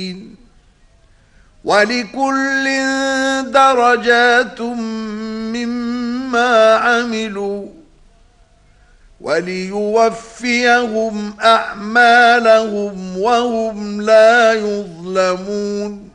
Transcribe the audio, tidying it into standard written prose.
الدين ولكل درجات مما عملوا وليوفيهم أعمالهم وهم لا يظلمون